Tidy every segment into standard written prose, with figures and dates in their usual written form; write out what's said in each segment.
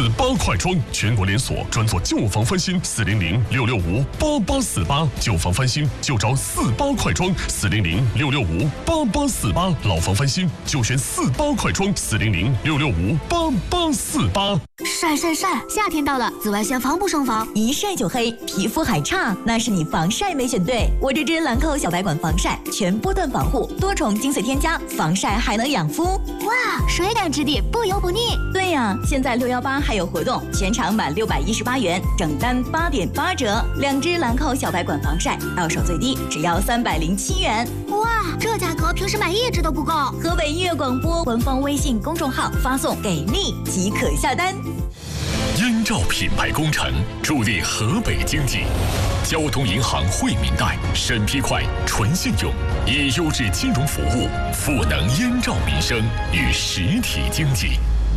48快装，全国连锁，专做旧房翻新，400-665-8848，旧房翻新就找48快装，400-665-8848，老房翻新就选48快装，400-665-8848。 晒晒晒！夏天到了，紫外线防不胜防， 一晒就黑，皮肤还差，那是你防晒没选对。我这支兰蔻小白管防晒，全波段防护，多重精粹添加，防晒还能养肤。 哇，水感质地，不油不腻。 对呀，现在618还有活动，全场满618元，整单8.8折。2支兰蔻小白管防晒，到手最低只要307元。 哇，这价格平时买1支都不够。 河北音乐广播官方微信公众号发送“给力”即可下单。 燕赵品牌工程助力河北经济，交通银行惠民贷审批快、纯信用，以优质金融服务赋能燕赵民生与实体经济。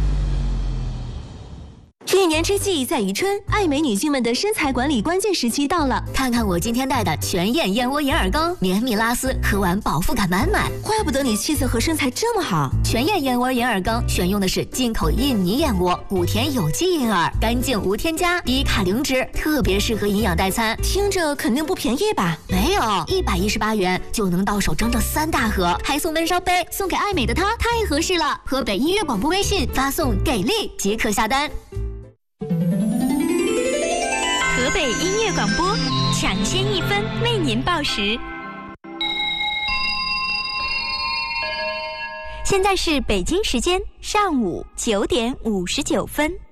一年之计在于春，爱美女性们的身材管理关键时期到了。 看看我今天带的全燕燕窝银耳羹，绵密拉丝，喝完饱腹感满满。 怪不得你气色和身材这么好。 全燕燕窝银耳羹选用的是进口印尼燕窝，谷田有机银耳，干净无添加，低卡零脂，特别适合营养代餐。 听着肯定不便宜吧？ 没有，118元就能到手整整3大盒，还送闷烧杯，送给爱美的她太合适了。河北音乐广播微信发送“给力”即可下单。 河北音乐广播，抢先1分为您报时。现在是北京时间上午9点59分。